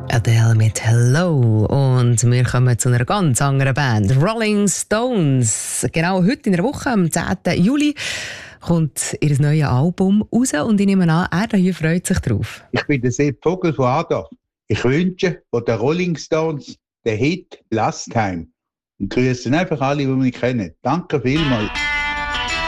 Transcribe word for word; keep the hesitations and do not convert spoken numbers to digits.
Adele mit Hello. Und wir kommen zu einer ganz anderen Band. Rolling Stones. Genau heute in der Woche, am zehnten Juli, kommt ihr neues Album raus. Und ich nehme an, er hier freut sich drauf. Ich bin der Sepp Vogel von Ada. Ich wünsche von den Rolling Stones den Hit Last Time. Und grüßen einfach alle, die mich kennen. Danke vielmals.